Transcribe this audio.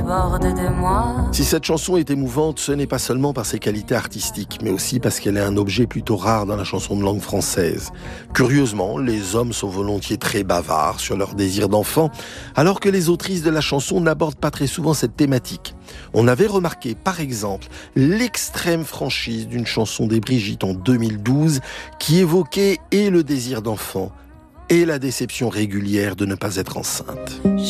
déborde de moi. Si cette chanson est émouvante, ce n'est pas seulement par ses qualités artistiques, mais aussi parce qu'elle est un objet plutôt rare dans la chanson de langue française. Curieusement, les hommes sont volontiers très bavards sur leur désir d'enfant, alors que les autrices de la chanson n'abordent pas très souvent cette thématique. On avait remarqué, par exemple, l'extrême franchise d'une chanson des Brigitte en 2012 qui évoquait et le désir d'enfant et la déception régulière de ne pas être enceinte.